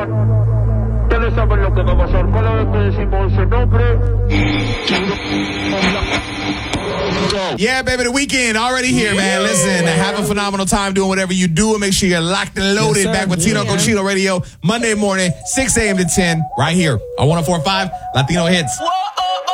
Ustedes saben lo que va a pasar. Cada vez que decimos ese nombre. Yeah, baby, the weekend already here, man. Listen, have a phenomenal time doing whatever you do, and make sure you're locked and loaded. Yes, back with Tino Cochino Radio, Monday morning, 6 a.m. to 10, right here on 104.5 Latino Hits.